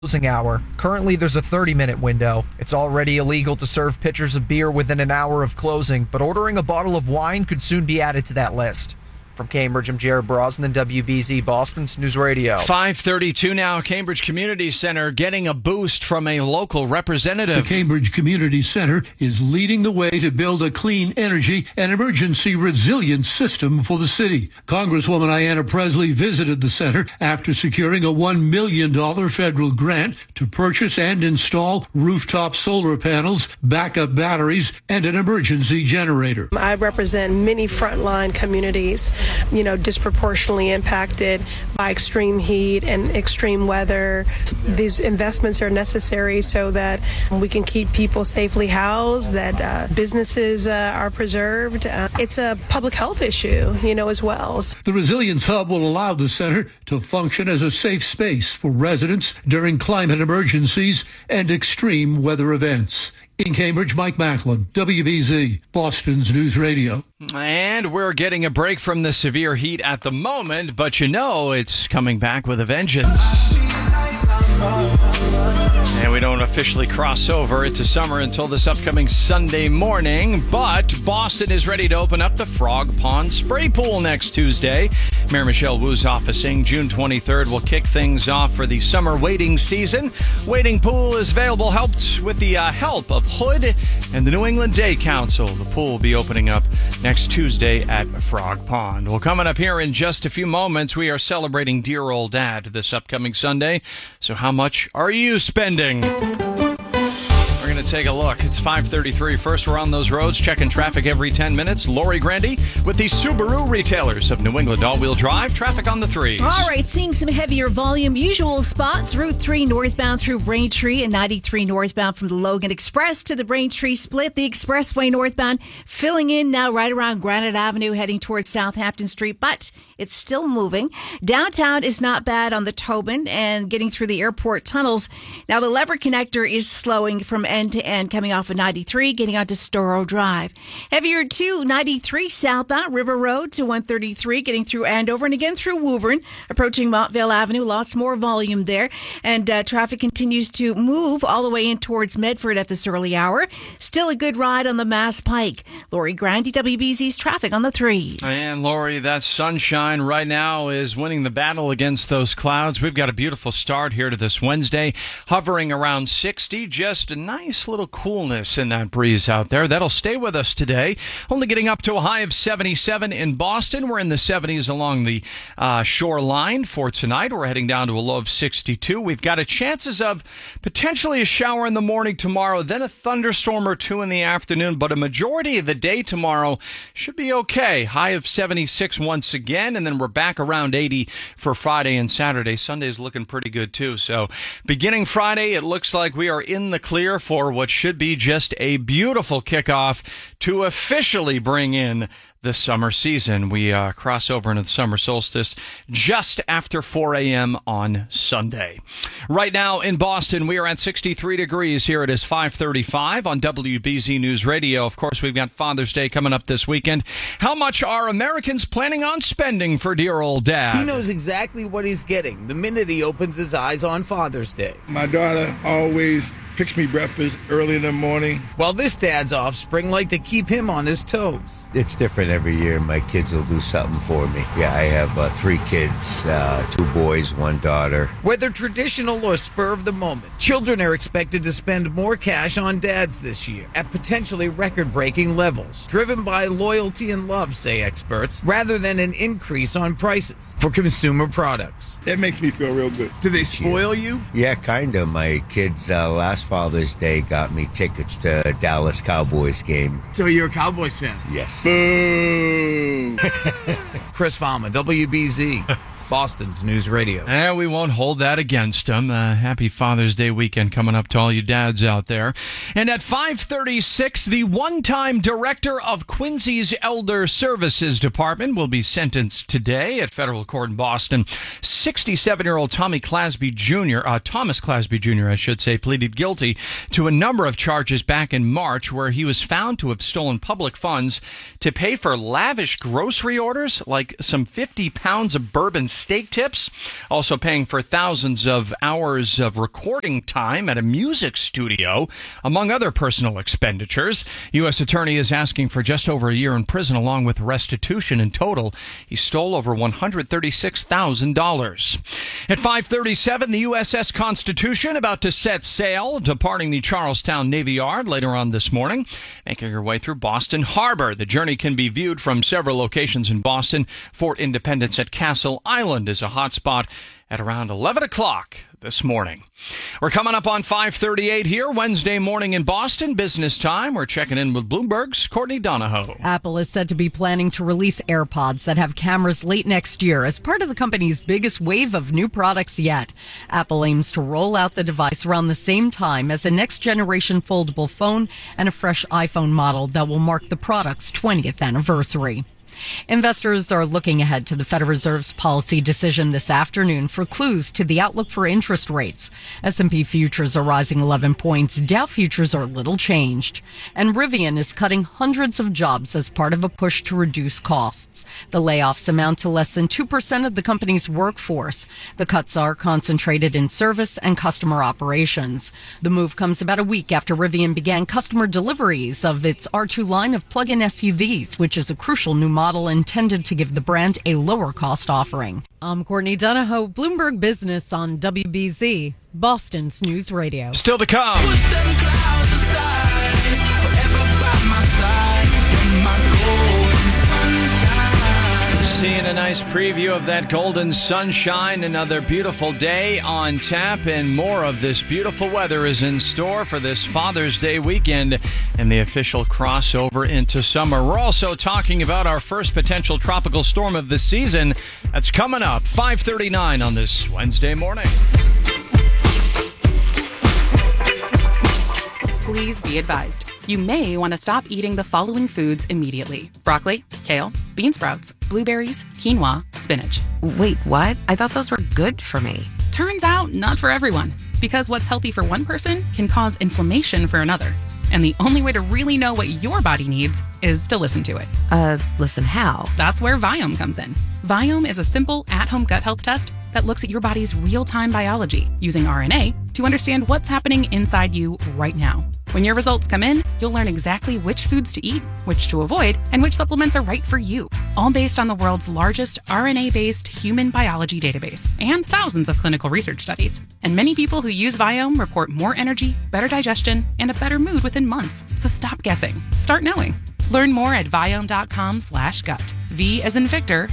closing hour. Currently, there's a 30-minute window. It's already illegal to serve pitchers of beer within an hour of closing, but ordering a bottle of wine could soon be added to that list. From Cambridge, I'm Jared Brosnan, WBZ Boston's News Radio. 5:32 now. Cambridge Community Center getting a boost from a local representative. The Cambridge Community Center is leading the way to build a clean energy and emergency resilience system for the city. Congresswoman Ayanna Pressley visited the center after securing a $1 million federal grant to purchase and install rooftop solar panels, backup batteries, and an emergency generator. I represent many frontline communities, disproportionately impacted by extreme heat and extreme weather. These investments are necessary so that we can keep people safely housed, that businesses are preserved. It's a public health issue, as well. The Resilience Hub will allow the center to function as a safe space for residents during climate emergencies and extreme weather events. In Cambridge, Mike Macklin, WBZ, Boston's News Radio. And we're getting a break from the severe heat at the moment, but it's coming back with a vengeance. And we don't officially cross over into summer until this upcoming Sunday morning, but Boston is ready to open up the Frog Pond Spray Pool next Tuesday. Mayor Michelle Wu's office saying June 23rd will kick things off for the summer wading season. Wading pool is available, helped with the help of Hood and the New England Day Council. The pool will be opening up next Tuesday at Frog Pond. Well, coming up here in just a few moments, we are celebrating Dear Old Dad this upcoming Sunday. So how much are you spending? We're going to take a look. It's 5:33. First, we're on those roads, checking traffic every 10 minutes. Lori Grandy with the Subaru retailers of New England all-wheel drive. Traffic on the threes. All right, seeing some heavier volume. Usual spots, Route 3 northbound through Braintree and 93 northbound from the Logan Express to the Braintree split. The expressway northbound filling in now right around Granite Avenue heading towards Southampton Street, but it's still moving. Downtown is not bad on the Tobin and getting through the airport tunnels. Now, the Lever Connector is slowing from end to end coming off of 93, getting onto Storrow Drive. Heavier to 93 southbound River Road to 133, getting through Andover and again through Woburn, approaching Montvale Avenue. Lots more volume there. And traffic continues to move all the way in towards Medford at this early hour. Still a good ride on the Mass Pike. Lori Grandy, WBZ's traffic on the threes. And Lori, that sunshine right now is winning the battle against those clouds. We've got a beautiful start here to this Wednesday, hovering around 60. Just a nice little coolness in that breeze out there. That'll stay with us today. Only getting up to a high of 77 in Boston. We're in the 70s along the shoreline for tonight. We're heading down to a low of 62. We've got chances of potentially a shower in the morning tomorrow, then a thunderstorm or two in the afternoon, but a majority of the day tomorrow should be okay. High of 76 once again, and then we're back around 80 for Friday and Saturday. Sunday's looking pretty good too. So beginning Friday, it looks like we are in the clear for what should be just a beautiful kickoff to officially bring in the summer season. We cross over into the summer solstice just after 4 a.m. on Sunday. Right now in Boston, we are at 63 degrees. Here it is 5:35 on WBZ News Radio. Of course, we've got Father's Day coming up this weekend. How much are Americans planning on spending for dear old dad? He knows exactly what he's getting the minute he opens his eyes on Father's Day. My daughter always fix me breakfast early in the morning. While this dad's offspring like to keep him on his toes. It's different every year. My kids will do something for me. Yeah, I have 3 kids, 2 boys, 1 daughter. Whether traditional or spur of the moment, children are expected to spend more cash on dads this year at potentially record-breaking levels, driven by loyalty and love, say experts, rather than an increase on prices for consumer products. That makes me feel real good. Do they spoil you? Yeah, kind of. My kids last Father's Day got me tickets to a Dallas Cowboys game. So you're a Cowboys fan? Yes. Boo! Chris Fama, WBZ. Boston's News Radio. And we won't hold that against them. Happy Father's Day weekend coming up to all you dads out there. And at 5:36, the one-time director of Quincy's Elder Services Department will be sentenced today at federal court in Boston. 67-year-old Thomas Clasby Jr., I should say, pleaded guilty to a number of charges back in March where he was found to have stolen public funds to pay for lavish grocery orders like some 50 pounds of bourbon steak tips, also paying for thousands of hours of recording time at a music studio, among other personal expenditures. U.S. Attorney is asking for just over a year in prison along with restitution. In total, he stole over $136,000. At 5:37, the USS Constitution about to set sail, departing the Charlestown Navy Yard later on this morning, making her way through Boston Harbor. The journey can be viewed from several locations in Boston. Fort Independence at Castle Island is a hot spot at around 11 o'clock this morning. We're coming up on 5:38 here, Wednesday morning in Boston, business time. We're checking in with Bloomberg's Courtney Donahoe. Apple is said to be planning to release AirPods that have cameras late next year as part of the company's biggest wave of new products yet. Apple aims to roll out the device around the same time as a next-generation foldable phone and a fresh iPhone model that will mark the product's 20th anniversary. Investors are looking ahead to the Federal Reserve's policy decision this afternoon for clues to the outlook for interest rates. S&P futures are rising 11 points. Dow futures are little changed. And Rivian is cutting hundreds of jobs as part of a push to reduce costs. The layoffs amount to less than 2% of the company's workforce. The cuts are concentrated in service and customer operations. The move comes about a week after Rivian began customer deliveries of its R2 line of plug-in SUVs, which is a crucial new model intended to give the brand a lower cost offering. I'm Courtney Donahoe, Bloomberg Business on WBZ, Boston's News Radio. Still to come. Seeing a nice preview of that golden sunshine. Another beautiful day on tap, and more of this beautiful weather is in store for this Father's Day weekend and the official crossover into summer. We're also talking about our first potential tropical storm of the season. That's coming up 5:39 on this Wednesday morning. Please be advised. You may want to stop eating the following foods immediately: broccoli, kale, bean sprouts, blueberries, quinoa, spinach. Wait, what? I thought those were good for me. Turns out, not for everyone. Because what's healthy for one person can cause inflammation for another. And the only way to really know what your body needs is to listen to it. Listen how? That's where Viome comes in. Viome is a simple, at-home gut health test that looks at your body's real-time biology using RNA to understand what's happening inside you right now. When your results come in, you'll learn exactly which foods to eat, which to avoid, and which supplements are right for you. All based on the world's largest RNA-based human biology database and thousands of clinical research studies. And many people who use Viome report more energy, better digestion, and a better mood within months. So stop guessing. Start knowing. Learn more at Viome.com/gut. V as in Victor,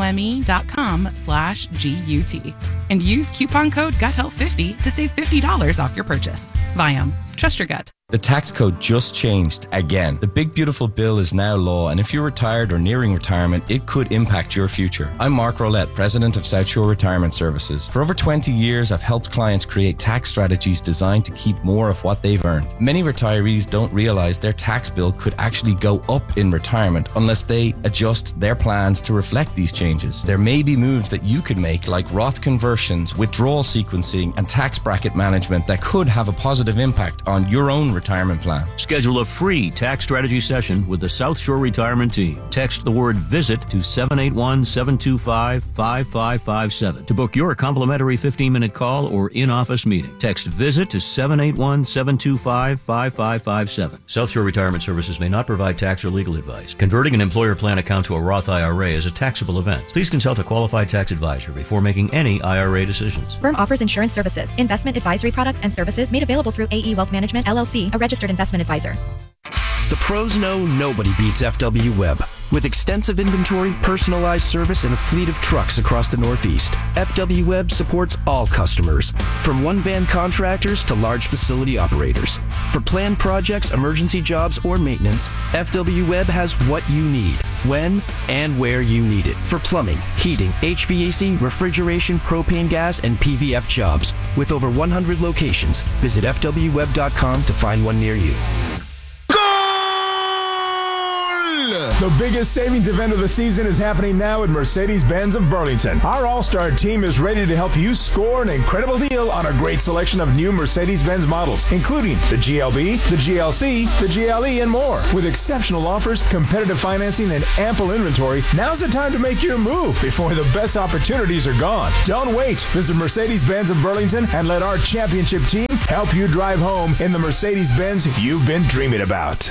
IOME.com/GUT. And use coupon code GUTHEALTH50 to save $50 off your purchase. Viome. Trust your gut. The tax code just changed again. The big beautiful bill is now law, and if you're retired or nearing retirement, it could impact your future. I'm Mark Rolette, president of South Shore Retirement Services. For over 20 years, I've helped clients create tax strategies designed to keep more of what they've earned. Many retirees don't realize their tax bill could actually go up in retirement unless they adjust their plans to reflect these changes. There may be moves that you could make, like Roth conversions, withdrawal sequencing, and tax bracket management that could have a positive impact on your own retirement plan. Schedule a free tax strategy session with the South Shore Retirement Team. Text the word VISIT to 781-725-5557 to book your complimentary 15-minute call or in-office meeting. Text VISIT to 781-725-5557. South Shore Retirement Services may not provide tax or legal advice. Converting an employer plan account to a Roth IRA is a taxable event. Please consult a qualified tax advisor before making any IRA decisions. Firm offers insurance services, investment advisory products and services made available through AE Wealth Management, LLC, a registered investment advisor. The pros know nobody beats FW Web. With extensive inventory, personalized service, and a fleet of trucks across the Northeast, FW Web supports all customers, from one-van contractors to large facility operators. For planned projects, emergency jobs, or maintenance, FW Web has what you need, when and where you need it. For plumbing, heating, HVAC, refrigeration, propane gas, and PVF jobs. With over 100 locations, visit FWWeb.com to find one near you. The biggest savings event of the season is happening now at Mercedes-Benz of Burlington. Our all-star team is ready to help you score an incredible deal on a great selection of new Mercedes-Benz models, including the GLB, the GLC, the GLE, and more. With exceptional offers, competitive financing, and ample inventory, now's the time to make your move before the best opportunities are gone. Don't wait. Visit Mercedes-Benz of Burlington and let our championship team help you drive home in the Mercedes-Benz you've been dreaming about.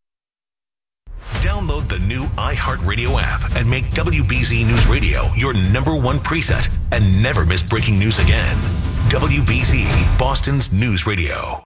Download the new iHeartRadio app and make WBZ News Radio your #1 preset and never miss breaking news again. WBZ, Boston's news radio.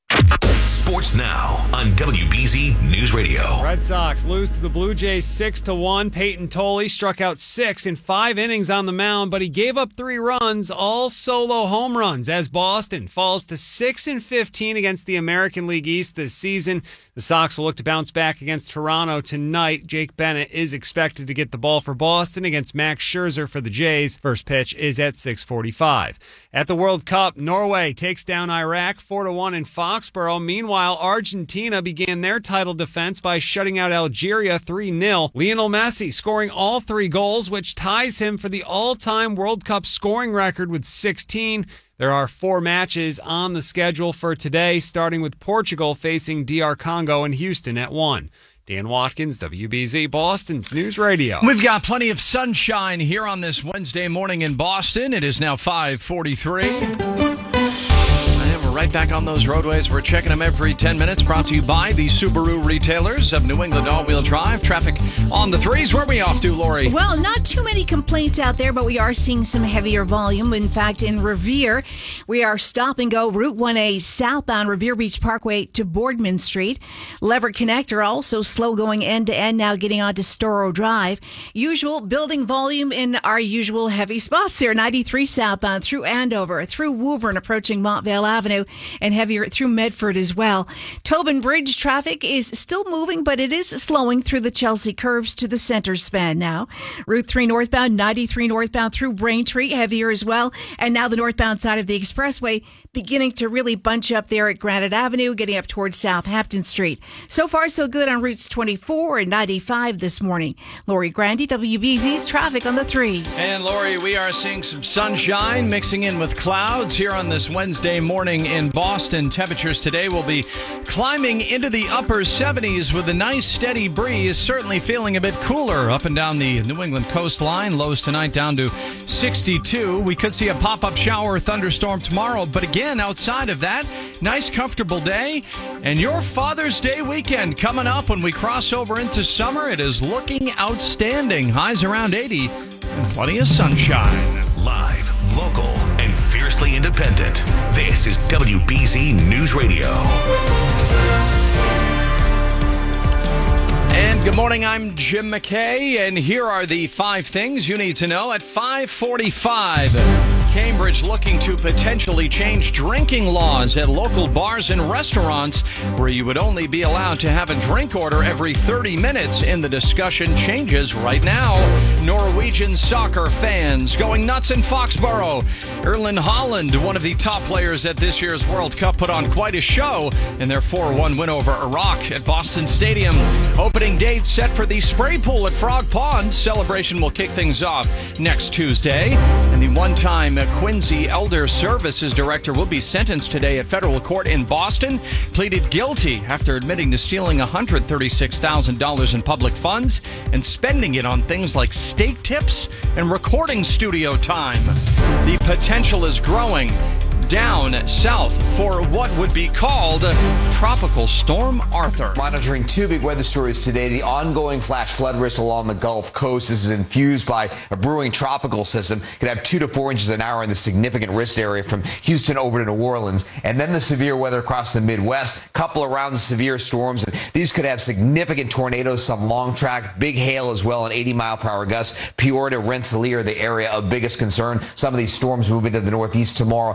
Sports now on WBZ News Radio. Red Sox lose to the Blue Jays 6-1. Peyton Tolley struck out 6 in 5 innings on the mound, but he gave up 3 runs, all solo home runs, as Boston falls to 6-15 against the American League East this season. The Sox will look to bounce back against Toronto tonight. Jake Bennett is expected to get the ball for Boston against Max Scherzer for the Jays. First pitch is at 6:45. At the World Cup, Norway takes down Iraq 4-1 in Foxborough. Meanwhile, Argentina began their title defense by shutting out Algeria 3-0. Lionel Messi scoring all 3 goals, which ties him for the all-time World Cup scoring record with 16. There are 4 matches on the schedule for today, starting with Portugal facing DR Congo in Houston at 1. Dan Watkins, WBZ, Boston's News Radio. We've got plenty of sunshine here on this Wednesday morning in Boston. It is now 5:43. Right back on those roadways. We're checking them every 10 minutes. Brought to you by the Subaru retailers of New England all-wheel drive. Traffic on the 3s. Where are we off to, Lori? Well, not too many complaints out there, but we are seeing some heavier volume. In fact, in Revere, we are stop and go Route 1A southbound Revere Beach Parkway to Boardman Street. Leverett Connector also slow going end to end, now getting onto Storrow Drive. Usual building volume in our usual heavy spots there. 93 southbound through Andover, through Woburn, approaching Montvale Avenue, and heavier through Medford as well. Tobin Bridge traffic is still moving, but it is slowing through the Chelsea curves to the center span now. Route 3 northbound, 93 northbound through Braintree, heavier as well. And now the northbound side of the expressway beginning to really bunch up there at Granite Avenue, getting up towards Southampton Street. So far, so good on routes 24 and 95 this morning. Lori Grandy, WBZ's traffic on the 3. And Lori, we are seeing some sunshine mixing in with clouds here on this Wednesday morning in Boston. Temperatures today will be climbing into the upper 70s with a nice steady breeze. Certainly feeling a bit cooler up and down the New England coastline. Lows tonight down to 62. We could see a pop-up shower or thunderstorm tomorrow, but again, outside of that, nice comfortable day. And your Father's Day weekend coming up when we cross over into summer. It is looking outstanding. Highs around 80 and plenty of sunshine. Live, local, and fiercely independent. This is WBZ News Radio. And good morning, I'm Jim McKay, and here are the 5 things you need to know at 5:45. Cambridge looking to potentially change drinking laws at local bars and restaurants where you would only be allowed to have a drink order every 30 minutes. In the discussion changes right now. Norwegian soccer fans going nuts in Foxborough. Erling Haaland, one of the top players at this year's World Cup, put on quite a show in their 4-1 win over Iraq at Boston Stadium. Opening date set for the spray pool at Frog Pond. Celebration will kick things off next Tuesday. And the one-time Quincy Elder Services Director will be sentenced today at federal court in Boston. Pleaded guilty after admitting to stealing $136,000 in public funds and spending it on things like steak tips and recording studio time. The potential is growing down south for what would be called Tropical Storm Arthur. Monitoring 2 big weather stories today. The ongoing flash flood risk along the Gulf Coast. This is infused by a brewing tropical system. Could have 2 to 4 inches an hour in the significant risk area from Houston over to New Orleans. And then the severe weather across the Midwest. Couple of rounds of severe storms. And these could have significant tornadoes, some long track, big hail as well, and 80-mile-per-hour gusts. Peoria to Rensselaer, the area of biggest concern. Some of these storms move into the northeast tomorrow. That may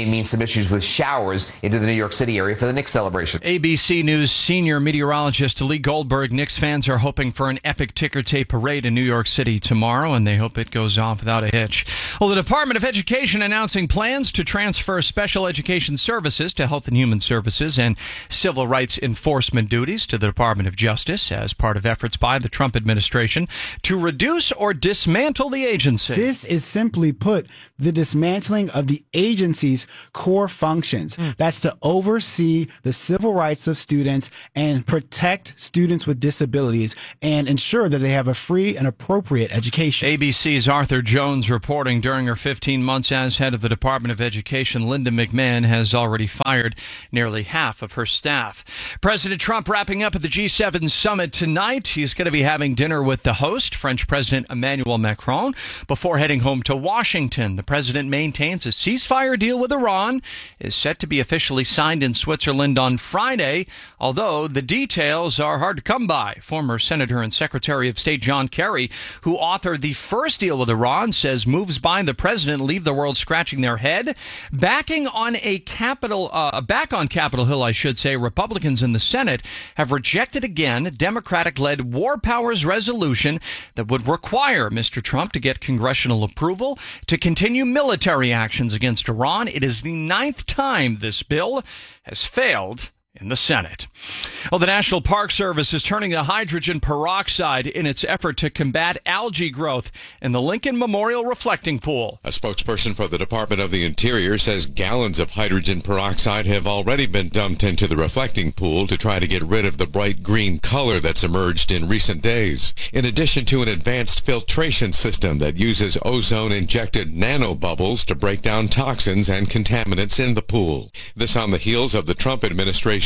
rain means some issues with showers into the New York City area for the Knicks celebration. ABC News senior meteorologist Lee Goldberg. Knicks fans are hoping for an epic ticker tape parade in New York City tomorrow, and they hope it goes off without a hitch. Well, the Department of Education announcing plans to transfer special education services to Health and Human Services and civil rights enforcement duties to the Department of Justice as part of efforts by the Trump administration to reduce or dismantle the agency. This is simply put the dismantling of the agency's core functions. That's to oversee the civil rights of students and protect students with disabilities and ensure that they have a free and appropriate education. ABC's Arthur Jones reporting during her 15 months as head of the Department of Education, Linda McMahon has already fired nearly half of her staff. President Trump wrapping up at the G7 summit tonight. He's going to be having dinner with the host, French President Emmanuel Macron, before heading home to Washington. The president maintains a ceasefire deal with Iran is set to be officially signed in Switzerland on Friday, although the details are hard to come by. Former Senator and Secretary of State John Kerry, who authored the first deal with Iran, says moves by the president leave the world scratching their head. Back on Capitol Hill, I should say, Republicans in the Senate have rejected again a Democratic-led war powers resolution that would require Mr. Trump to get congressional approval to continue military actions against Iran. It is the 9th time this bill has failed in the Senate. Well, the National Park Service is turning to hydrogen peroxide in its effort to combat algae growth in the Lincoln Memorial Reflecting Pool. A spokesperson for the Department of the Interior says gallons of hydrogen peroxide have already been dumped into the reflecting pool to try to get rid of the bright green color that's emerged in recent days. In addition to an advanced filtration system that uses ozone-injected nanobubbles to break down toxins and contaminants in the pool. This on the heels of the Trump administration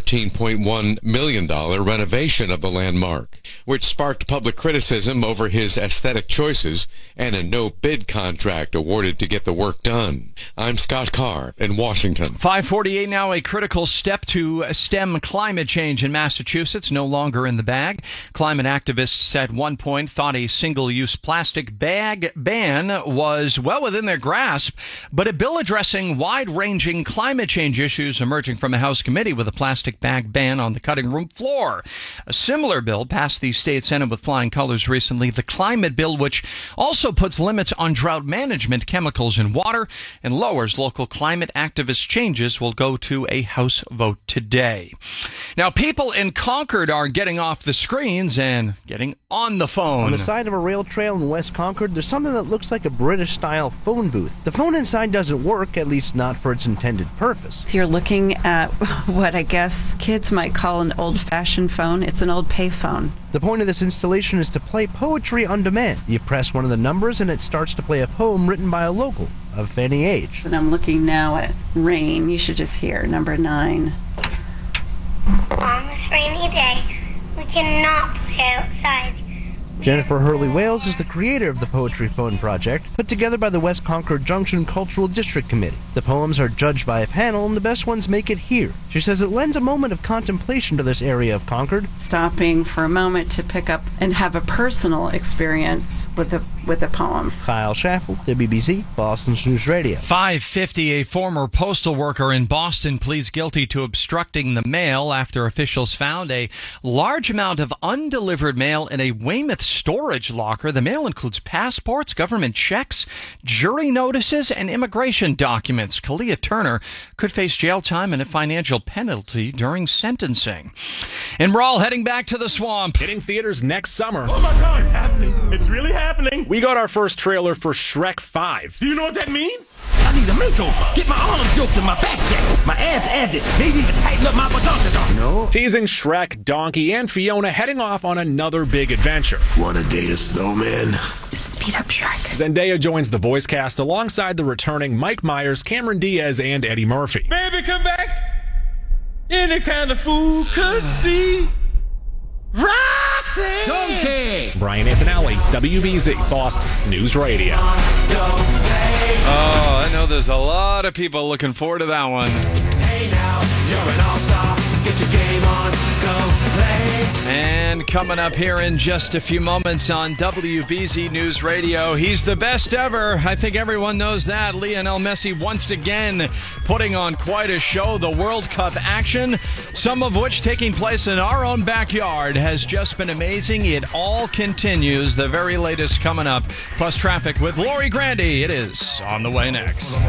$13.1 million renovation of the landmark, which sparked public criticism over his aesthetic choices and a no-bid contract awarded to get the work done. I'm Scott Carr in Washington. 5:48 now. A critical step to stem climate change in Massachusetts no longer in the bag. Climate activists at one point thought a single-use plastic bag ban was well within their grasp, but a bill addressing wide-ranging climate change issues emerging from a House committee with a plastic bag ban on the cutting room floor. A similar bill passed the state Senate with flying colors recently, the climate bill, which also puts limits on drought management chemicals in water and lowers local climate activist changes, will go to a House vote today. Now, people in Concord are getting off the screens and getting on the phone. On the side of a rail trail in West Concord, there's something that looks like a British-style phone booth. The phone inside doesn't work, at least not for its intended purpose. You're looking at what I guess kids might call an old-fashioned phone. It's an old pay phone. The point of this installation is to play poetry on demand. You press one of the numbers and it starts to play a poem written by a local of any age. And I'm looking now at rain. You should just hear number 9. On this rainy day, we cannot play outside. Jennifer Hurley Wales is the creator of the Poetry Phone Project, put together by the West Concord Junction Cultural District Committee. The poems are judged by a panel, and the best ones make it here. She says it lends a moment of contemplation to this area of Concord. Stopping for a moment to pick up and have a personal experience with a poem. Kyle Schaffel, WBZ, Boston's News Radio. 5:50, a former postal worker in Boston pleads guilty to obstructing the mail after officials found a large amount of undelivered mail in a Weymouth storage locker. The mail includes passports, government checks, jury notices, and immigration documents. Kalia Turner could face jail time and a financial penalty during sentencing. And we're all heading back to the swamp. Hitting theaters next summer. Oh my God, it's happening. It's really happening. We got our first trailer for Shrek 5. Do you know what that means? I need a makeover. Get my arms yoked and my back checked. My ass added. Maybe even tighten up my badonkadonk. No. Teasing Shrek, Donkey, and Fiona heading off on another big adventure. Wanna date a snowman? Speed up Shrek. Zendaya joins the voice cast alongside the returning Mike Myers, Cameron Diaz, and Eddie Murphy. Baby, come back. Any kind of fool could see. Roxy! Donkey! Brian Antonelli, WBZ, Boston's News Radio. Oh, I know there's a lot of people looking forward to that one. Hey now. You're an all-star, get your game on, go play. And coming up here in just a few moments on WBZ News Radio, he's the best ever. I think everyone knows that. Lionel Messi once again putting on quite a show. The World Cup action, some of which taking place in our own backyard, has just been amazing. It all continues. The very latest coming up, plus traffic with Lori Grandy. It is on the way next.